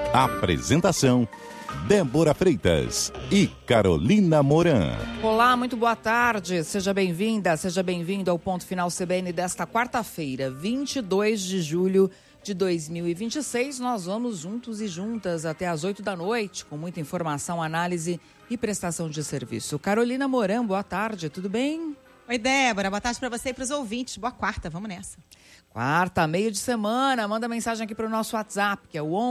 Apresentação: Débora Freitas e Carolina Moran. Olá, muito boa tarde. Seja bem-vinda, seja bem-vindo ao Ponto Final CBN desta quarta-feira, 22 de julho de 2026. Nós vamos juntos e juntas até às 8 da noite, com muita informação, análise e prestação de serviço. Carolina Moran, boa tarde, tudo bem? Oi, Débora, boa tarde para você e para os ouvintes. Boa quarta, vamos nessa. Quarta, meio de semana, manda mensagem aqui para o nosso WhatsApp, que é o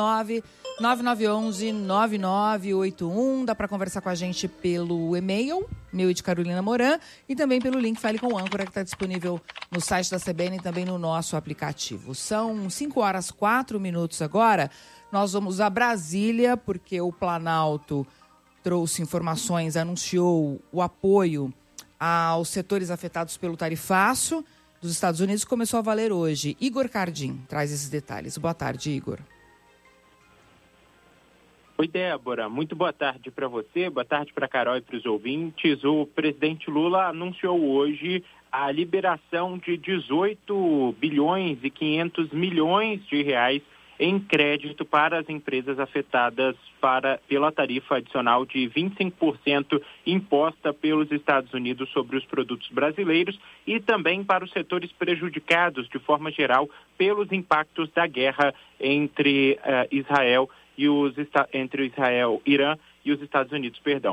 119-9911-9981. Dá para conversar com a gente pelo e-mail, meu e de Carolina Moran, e também pelo link Fale com Âncora, que está disponível no site da CBN e também no nosso aplicativo. São 5h04 agora. Nós vamos a Brasília, porque o Planalto trouxe informações, anunciou o apoio aos setores afetados pelo tarifaço dos Estados Unidos, começou a valer hoje. Igor Cardim traz esses detalhes. Boa tarde, Igor. Oi, Débora. Muito boa tarde para você, boa tarde para a Carol e para os ouvintes. O presidente Lula anunciou hoje a liberação de 18 bilhões e 500 milhões de reais em crédito para as empresas afetadas pela tarifa adicional de 25% imposta pelos Estados Unidos sobre os produtos brasileiros e também para os setores prejudicados, de forma geral, pelos impactos da guerra entre Israel, Irã e os Estados Unidos,